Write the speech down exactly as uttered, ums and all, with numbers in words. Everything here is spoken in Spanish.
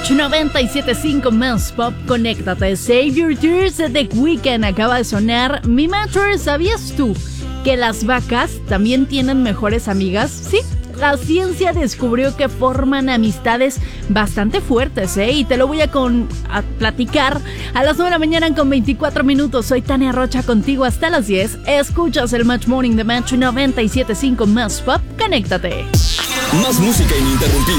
Match noventa y siete punto cinco Más Pop, conéctate. Save Your Tears de The Weeknd acaba de sonar. Mi Matcher, ¿sabías tú que las vacas también tienen mejores amigas? Sí, la ciencia descubrió que forman amistades bastante fuertes, ¿eh? Y te lo voy a, con, a platicar a las nueve de la mañana con veinticuatro minutos. Soy Tania Rocha contigo hasta las diez. Escuchas el Match Morning de Match noventa y siete punto cinco Más Pop. Conéctate. Más música ininterrumpida.